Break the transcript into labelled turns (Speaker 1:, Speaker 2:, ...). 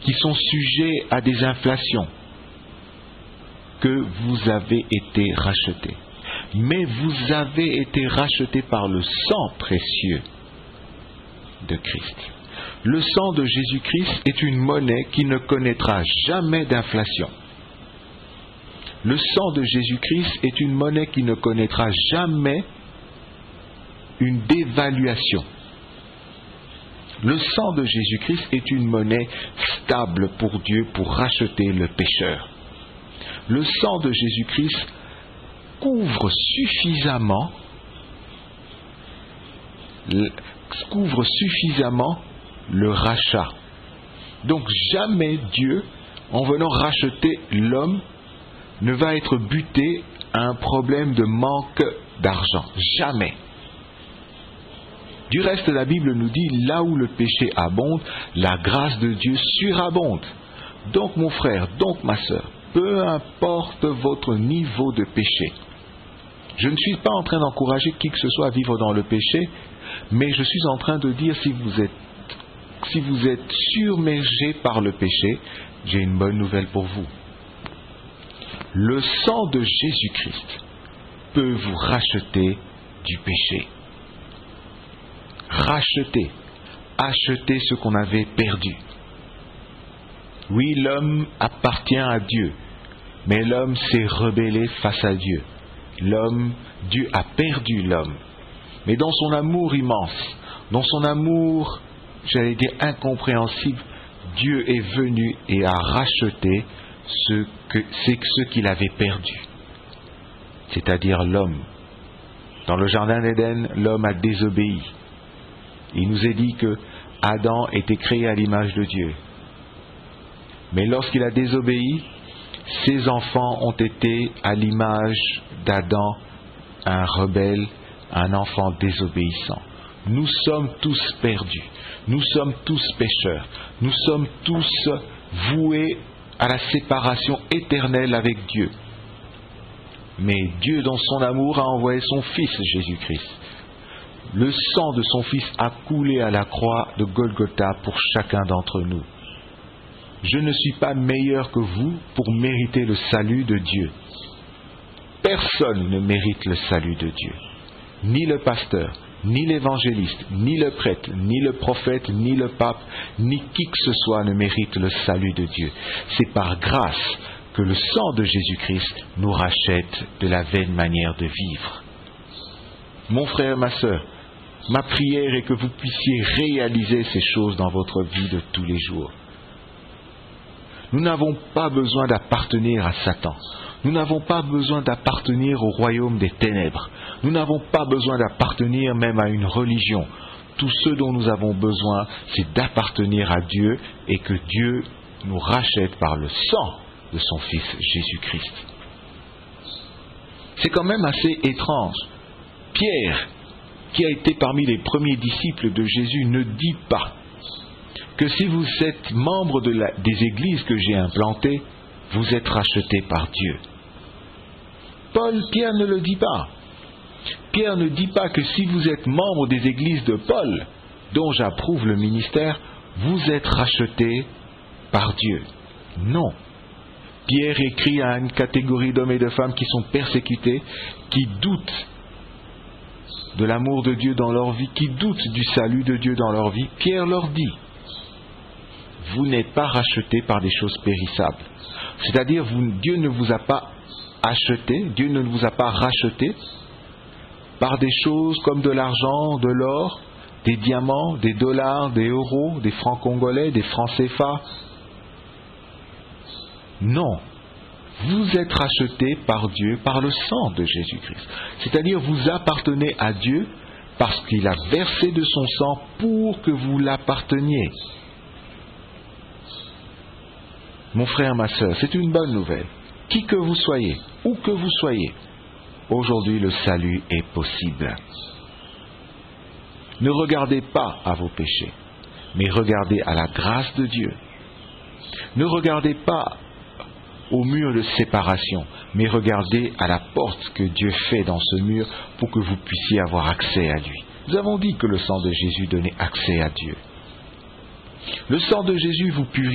Speaker 1: qui sont sujets à des inflations, que vous avez été rachetés. Mais vous avez été rachetés par le sang précieux de Christ. Le sang de Jésus-Christ est une monnaie qui ne connaîtra jamais d'inflation. Le sang de Jésus-Christ est une monnaie qui ne connaîtra jamais une dévaluation. Le sang de Jésus-Christ est une monnaie stable pour Dieu pour racheter le pécheur. Le sang de Jésus-Christ couvre suffisamment le rachat. Donc jamais Dieu, en venant racheter l'homme, ne va être buté à un problème de manque d'argent. Jamais. Du reste, la Bible nous dit, là où le péché abonde, la grâce de Dieu surabonde. Donc mon frère, donc ma sœur, peu importe votre niveau de péché, je ne suis pas en train d'encourager qui que ce soit à vivre dans le péché, mais je suis en train de dire, si vous êtes submergé par le péché, j'ai une bonne nouvelle pour vous. Le sang de Jésus-Christ peut vous racheter du péché. Racheter, acheter ce qu'on avait perdu. Oui, l'homme appartient à Dieu, mais l'homme s'est rebellé face à Dieu. Dieu a perdu l'homme. Mais dans son amour immense, dans son amour, j'allais dire incompréhensible, Dieu est venu et a racheté ce qu'il avait perdu. C'est-à-dire l'homme. Dans le jardin d'Éden, l'homme a désobéi. Il nous est dit que Adam était créé à l'image de Dieu. Mais lorsqu'il a désobéi, ses enfants ont été à l'image d'Adam, un rebelle, un enfant désobéissant. Nous sommes tous perdus. Nous sommes tous pécheurs. Nous sommes tous voués à la séparation éternelle avec Dieu. Mais Dieu, dans son amour, a envoyé son Fils Jésus-Christ. Le sang de son Fils a coulé à la croix de Golgotha pour chacun d'entre nous. Je ne suis pas meilleur que vous pour mériter le salut de Dieu. Personne ne mérite le salut de Dieu. Ni le pasteur, ni l'évangéliste, ni le prêtre, ni le prophète, ni le pape, ni qui que ce soit ne mérite le salut de Dieu. C'est par grâce que le sang de Jésus-Christ nous rachète de la vaine manière de vivre. Mon frère, ma sœur, ma prière est que vous puissiez réaliser ces choses dans votre vie de tous les jours. Nous n'avons pas besoin d'appartenir à Satan. Nous n'avons pas besoin d'appartenir au royaume des ténèbres. Nous n'avons pas besoin d'appartenir même à une religion. Tout ce dont nous avons besoin, c'est d'appartenir à Dieu et que Dieu nous rachète par le sang de son Fils Jésus-Christ. C'est quand même assez étrange. Pierre, qui a été parmi les premiers disciples de Jésus, ne dit pas que si vous êtes membre des églises que j'ai implantées, vous êtes rachetés par Dieu. Pierre ne le dit pas. Pierre ne dit pas que si vous êtes membre des églises de Paul, dont j'approuve le ministère, vous êtes rachetés par Dieu. Non. Pierre écrit à une catégorie d'hommes et de femmes qui sont persécutés, qui doutent de l'amour de Dieu dans leur vie, qui doutent du salut de Dieu dans leur vie. Pierre leur dit, vous n'êtes pas rachetés par des choses périssables. C'est-à-dire, Dieu ne vous a pas acheté, Dieu ne vous a pas racheté par des choses comme de l'argent, de l'or, des diamants, des dollars, des euros, des francs congolais, des francs CFA. Non. Vous êtes rachetés par Dieu, par le sang de Jésus-Christ. C'est-à-dire, vous appartenez à Dieu parce qu'il a versé de son sang pour que vous l'apparteniez. Mon frère, ma sœur, c'est une bonne nouvelle. Qui que vous soyez, où que vous soyez, aujourd'hui le salut est possible. Ne regardez pas à vos péchés, mais regardez à la grâce de Dieu. Ne regardez pas au mur de séparation, mais regardez à la porte que Dieu fait dans ce mur pour que vous puissiez avoir accès à lui. Nous avons dit que le sang de Jésus donnait accès à Dieu. Le sang de Jésus vous purifie.